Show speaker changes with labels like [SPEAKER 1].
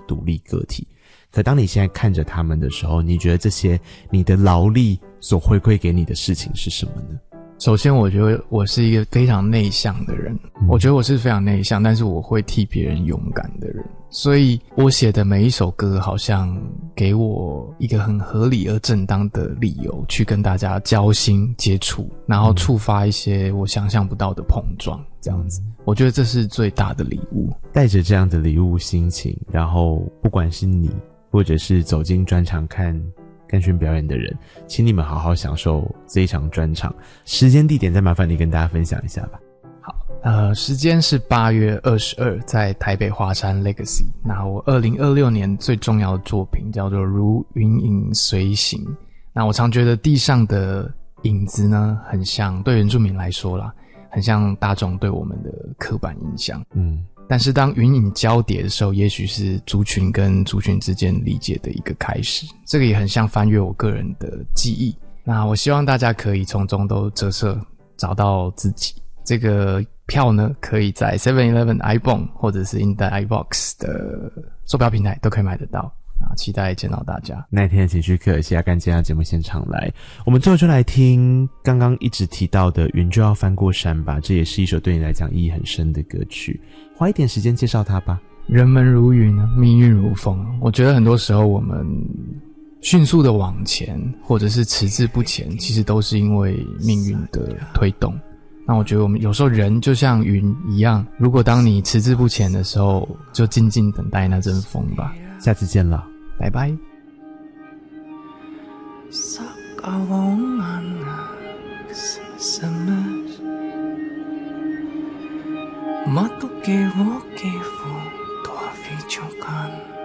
[SPEAKER 1] 独立个体。可当你现在看着他们的时候，你觉得这些你的劳力所回馈给你的事情是什么呢？
[SPEAKER 2] 首先我觉得我是一个非常内向的人，我觉得我是非常内向，但是我会替别人勇敢的人，所以我写的每一首歌好像给我一个很合理而正当的理由去跟大家交心接触，然后触发一些我想象不到的碰撞，这样子我觉得这是最大的礼物。
[SPEAKER 1] 带着这样的礼物心情，然后不管是你或者是走进专场看干宣表演的人，请你们好好享受这一场专场。时间地点再麻烦你跟大家分享一下吧。
[SPEAKER 2] 好，时间是8月22在台北华山 Legacy。 那我2026年最重要的作品叫做如云影随形。那我常觉得地上的影子呢，很像，对原住民来说啦，很像大众对我们的刻板印象。但是当云影交叠的时候，也许是族群跟族群之间理解的一个开始。这个也很像翻阅我个人的记忆。那我希望大家可以从中都折射找到自己。这个票呢，可以在 7-Eleven iPhone 或者是 In the iBox 的售票平台都可以买得到。期待见到大家。
[SPEAKER 1] 那天的情绪课，谢谢阿干今天到节目现场来。我们最后就来听刚刚一直提到的云就要翻过山吧，这也是一首对你来讲意义很深的歌曲，花一点时间介绍它吧。
[SPEAKER 2] 人们如云，命运如风。我觉得很多时候我们迅速的往前或者是迟滞不前，其实都是因为命运的推动。那我觉得我们有时候人就像云一样，如果当你迟滞不前的时候，就静静等待那阵风吧。
[SPEAKER 1] 下次见了，
[SPEAKER 2] 拜拜。
[SPEAKER 3] Matukiwo kifu tuafi chokan